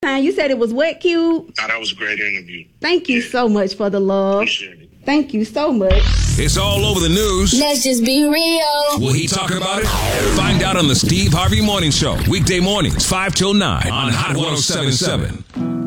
time. You said it was what, Cube? Thought that was a great interview. Thank you so much for the love. Appreciate it. Thank you so much. It's all over the news. Let's just be real. Will he talk about it? Find out on the Steve Harvey Morning Show. Weekday mornings, 5 till 9 on Hot 107.7.